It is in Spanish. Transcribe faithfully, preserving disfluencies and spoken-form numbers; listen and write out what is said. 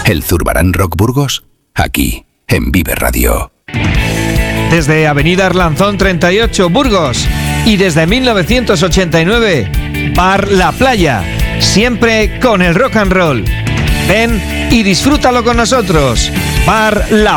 El Zurbarán Rock Burgos, aquí, en Vive Radio. Desde Avenida Arlanzón treinta y ocho, Burgos. Y desde mil novecientos ochenta y nueve, Bar La Playa. Siempre con el rock and roll. Ven y disfrútalo con nosotros. Bar La